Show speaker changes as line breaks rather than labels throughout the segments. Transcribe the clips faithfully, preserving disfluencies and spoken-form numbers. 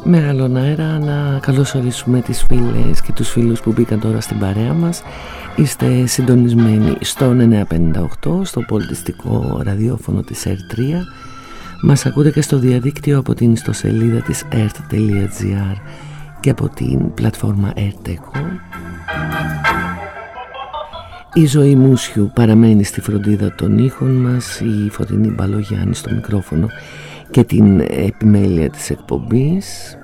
Μεγάλον αέρα να καλωσορίσουμε τις φίλες και τους φίλους που μπήκαν τώρα στην παρέα μας. Είστε συντονισμένοι στον εννιακόσια πενήντα οκτώ, στο πολιτιστικό ραδιόφωνο της ερτ τρία. Μας ακούτε και στο διαδίκτυο από την ιστοσελίδα της ερτ τελεία τζι άρ και από την πλατφόρμα ERTECO. Η Ζωή Μούσιου παραμένει στη φροντίδα των ήχων μας, η Φωτεινή Μπαλογιάννη στο μικρόφωνο και την επιμέλεια της εκπομπής.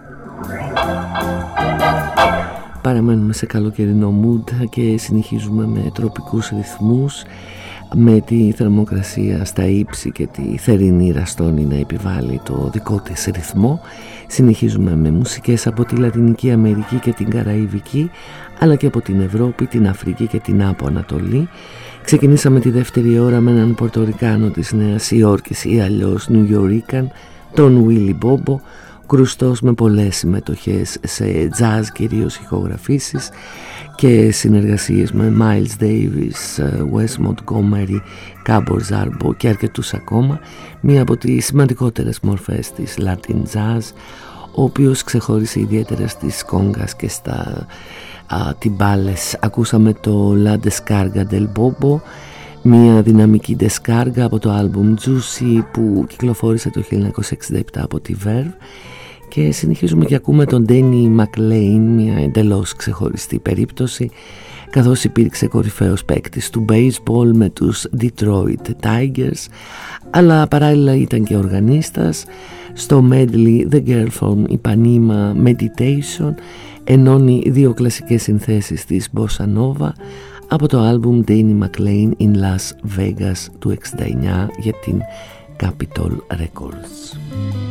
Παραμένουμε σε καλοκαιρινό mood και συνεχίζουμε με τροπικούς ρυθμούς, με τη θερμοκρασία στα ύψη και τη θερινή ραστόνη να επιβάλλει το δικό της ρυθμό. Συνεχίζουμε με μουσικές από τη Λατινική Αμερική και την Καραϊβική, αλλά και από την Ευρώπη, την Αφρική και την Άπο Ανατολή. Ξεκινήσαμε τη δεύτερη ώρα με έναν Πορτορικάνο της Νέας Υόρκης ή αλλιώς Νιουιορίκαν, τον Willy Bobo, κρουστός με πολλές συμμετοχές σε jazz, κυρίως ηχογραφήσεις και συνεργασίες με Miles Davis, Wes Montgomery, Gabor Szarbo και αρκετούς ακόμα. Μία από τις σημαντικότερες μορφές της Latin Jazz, ο οποίος ξεχώρισε ιδιαίτερα στις κόγκας και στα α, τιμπάλες. Ακούσαμε το La Descarga del Bobo, μια δυναμική descarga από το άλμπουμ Juicy που κυκλοφόρησε το χίλια εννιακόσια εξήντα επτά από τη Verve. Και συνεχίζουμε και ακούμε τον Danny McLean, μια εντελώς ξεχωριστή περίπτωση, καθώς υπήρξε κορυφαίος παίκτης του baseball με τους Detroit Tigers, αλλά παράλληλα ήταν και οργανίστας. Στο medley The Girl from Ipanema Meditation ενώνει δύο κλασικές συνθέσεις της Bossa Nova από το άλμπουμ Danny McLean in Las Vegas του εξήντα εννιά για την Capitol Records.